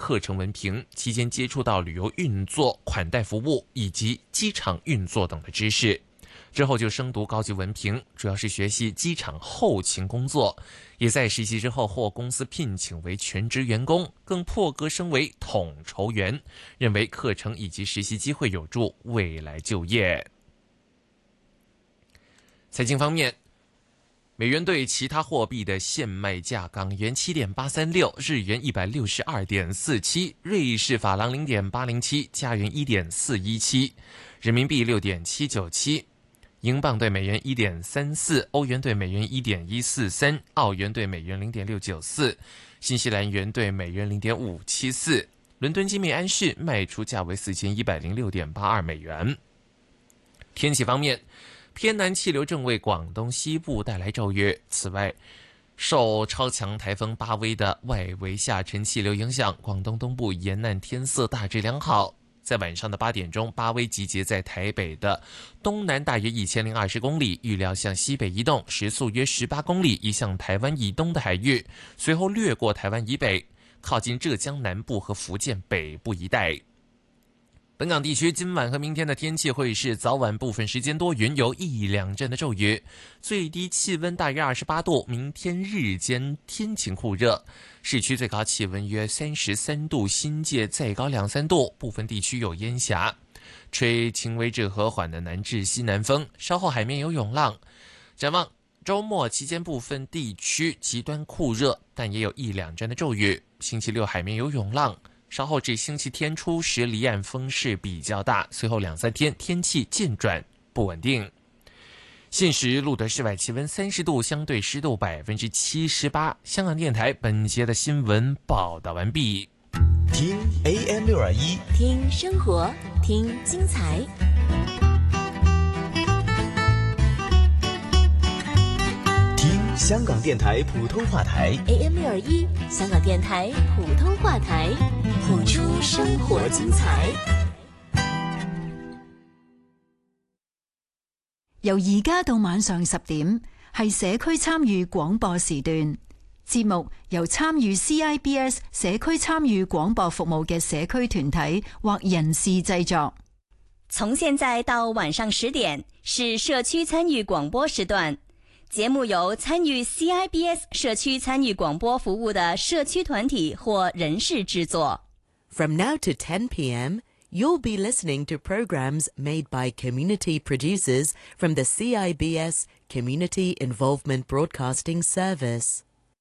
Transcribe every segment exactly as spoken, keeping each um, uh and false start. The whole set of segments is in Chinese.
课程文凭，期间接触到旅游运作、款待服务以及机场运作等的知识。之后就升读高级文凭，主要是学习机场后勤工作，也在实习之后获公司聘请为全职员工，更破格升为统筹员，认为课程以及实习机会有助未来就业。财经方面，美元对其他货币的现卖价：港元 七点八三六， 日元 一百六十二点四七， 瑞士法郎 零点八零七， 加元 一点四一七， 人民币 六点七九七，英镑对美元 一点三四， 欧元对美元 一点一四三， 澳元对美元 零点六九四， 新西兰元对美元 零点五七四。 伦敦金每安士卖出价为 四千一百零六点八二美元。天气方面，偏南气流正为广东西部带来骤雨，此外受超强台风巴威的外围下沉气流影响，广东东部沿岸天色大致良好。在晚上的八点钟，巴威集结在台北的东南大约一千零二十公里，预料向西北移动，时速约十八公里，移向台湾以东的海域，随后掠过台湾以北，靠近浙江南部和福建北部一带。本港地区今晚和明天的天气会是早晚部分时间多云，有一两阵的骤雨，最低气温大约二十八度。明天日间天晴酷热，市区最高气温约三十三度，新界再高两三度，部分地区有烟霞，吹轻微至和缓的南至西南风，稍后海面有涌浪。展望周末期间部分地区极端酷热，但也有一两阵的骤雨，星期六海面有涌浪，稍后至星期天初时离岸风势比较大，随后两三天天气渐转不稳定。现时录得室外气温三十度，相对湿度百分之七十八。香港电台本节的新闻报道完毕。 听 A M 六二一， 听生活，听精彩。 听香港电台普通话台 A M 六二一，香港电台普通话台，谱出生活精彩。 由而家到晚上十點，係社區參與廣播時段。節目由參與 C I B S 社區參與廣播服務嘅社區團體或人士製作。 從現在到晚上十點是社區參與廣播時段，節目由參與 C I B S 社區參與廣播服務的社區團體或人士製作。 From now to ten p.m., you'll be listening to programs made by community producers from the C I B S Community Involvement Broadcasting Service.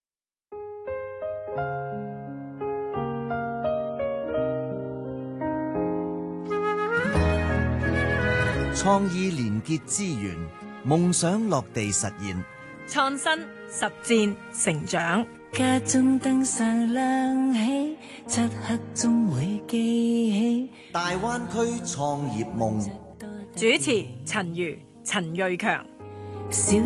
創意連結資源，夢想落地實現， 創新實踐成長。 家中燈上亮起，漆黑中會記起大灣區創業夢。 主持陳如、陳瑞強。